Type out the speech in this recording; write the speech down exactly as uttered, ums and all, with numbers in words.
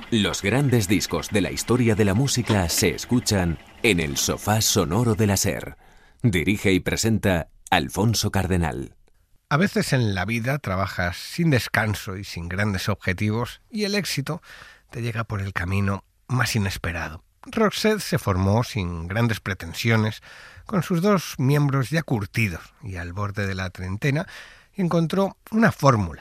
Los grandes discos de la historia de la música se escuchan en el sofá sonoro de la SER. Dirige y presenta Alfonso Cardenal. A veces en la vida trabajas sin descanso y sin grandes objetivos y el éxito te llega por el camino más inesperado. Roxette se formó sin grandes pretensiones, con sus dos miembros ya curtidos y al borde de la treintena, y encontró una fórmula